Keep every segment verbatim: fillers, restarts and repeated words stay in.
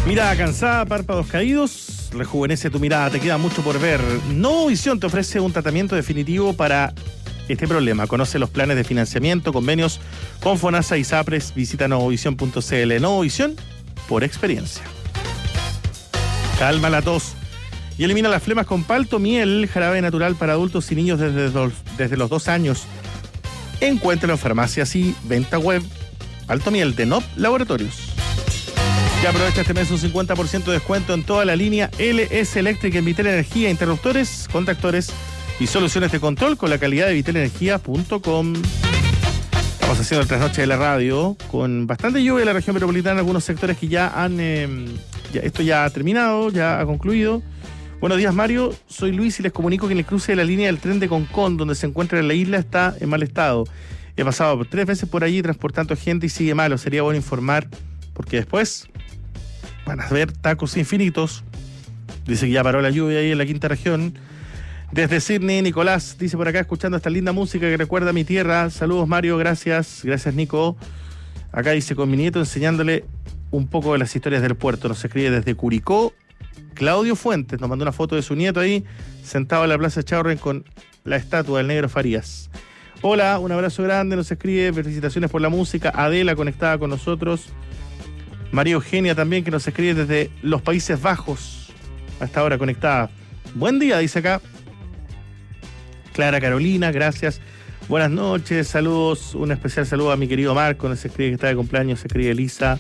Mirada cansada, párpados caídos, rejuvenece tu mirada, te queda mucho por ver. Novovisión te ofrece un tratamiento definitivo para este problema. Conoce los planes de financiamiento, convenios con FONASA y SAPRES. Visita novovisión punto c l. Novovisión por experiencia. Calma la tos y elimina las flemas con Palto Miel, jarabe natural para adultos y niños desde los, desde los dos años. Encuéntralo en farmacias y venta web. Palto Miel de N O P Laboratorios. Ya aprovecha este mes un cincuenta por ciento de descuento en toda la línea L S Electric en Vitel Energía, interruptores, contactores y soluciones de control con la calidad de vitel energía punto com. Estamos haciendo el trasnoche de la radio con bastante lluvia en la región metropolitana, algunos sectores que ya han... Eh, ya, esto ya ha terminado, ya ha concluido. Buenos días, Mario. Soy Luis y les comunico que en el cruce de la línea del tren de Concón, donde se encuentra en la isla, está en mal estado. He pasado por tres veces por allí transportando gente y sigue malo. Sería bueno informar porque después van a haber tacos infinitos. Dice que ya paró la lluvia ahí en la quinta región. Desde Sydney, Nicolás dice por acá, escuchando esta linda música que recuerda a mi tierra. Saludos, Mario, gracias. Gracias, Nico. Acá dice, con mi nieto enseñándole un poco de las historias del puerto. Nos escribe desde Curicó Claudio Fuentes. Nos mandó una foto de su nieto ahí, sentado en la Plaza Chaurren con la estatua del Negro Farías. Hola, un abrazo grande, nos escribe, felicitaciones por la música. Adela conectada con nosotros. María Eugenia también, que nos escribe desde los Países Bajos, a esta hora conectada. Buen día, dice acá Clara Carolina, gracias. Buenas noches, saludos, un especial saludo a mi querido Marco, nos escribe que está de cumpleaños, se escribe Elisa.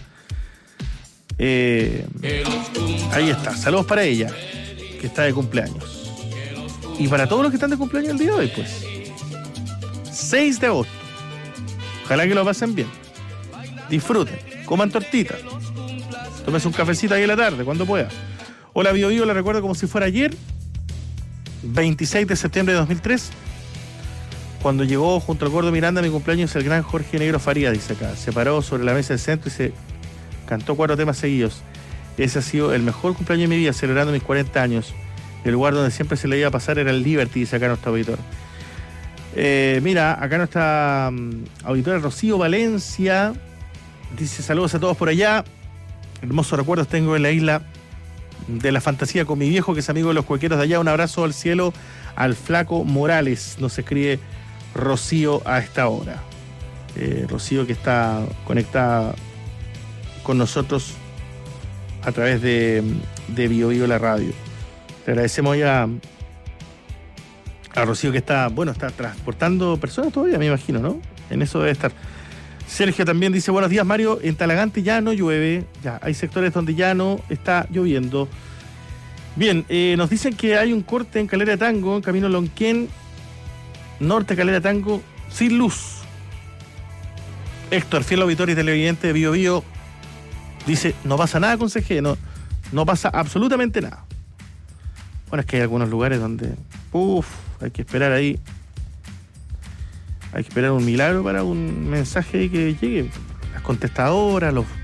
Eh, ahí está, saludos para ella, que está de cumpleaños. Y para todos los que están de cumpleaños el día de hoy, pues. seis de agosto. Ojalá que lo pasen bien. Disfruten, coman tortita. Tómese un cafecito ahí en la tarde, cuando pueda. Hola, Bio Bio, la recuerdo como si fuera ayer, veintiséis de septiembre de dos mil tres, cuando llegó junto al Gordo Miranda a mi cumpleaños el gran Jorge Negro Farías, dice acá. Se paró sobre la mesa del centro y se cantó cuatro temas seguidos. Ese ha sido el mejor cumpleaños de mi vida, celebrando mis cuarenta años. El lugar donde siempre se le iba a pasar era el Liberty, dice acá nuestro auditor. Eh, mira, acá nuestra um, auditora Rocío Valencia dice saludos a todos por allá. Hermosos recuerdos tengo en la isla de la fantasía con mi viejo, que es amigo de los cuequeros de allá. Un abrazo al cielo al flaco Morales, nos escribe Rocío a esta hora. Eh, Rocío, que está conectada con nosotros a través de, de Bio Bio la radio. Le agradecemos ya a Rocío, que está, bueno, está transportando personas todavía, me imagino, ¿no? En eso debe estar. Sergio también dice, buenos días, Mario, en Talagante ya no llueve, ya hay sectores donde ya no está lloviendo. Bien, eh, nos dicen que hay un corte en Calera de Tango, en camino Lonquén, norte Calera de Tango, sin luz. Héctor, fiel auditor y televidente de Bio Bio, dice, no pasa nada con C G, no, no pasa absolutamente nada. Bueno, es que hay algunos lugares donde, uff, hay que esperar ahí. Hay que esperar un milagro para un mensaje que llegue. Las contestadoras, los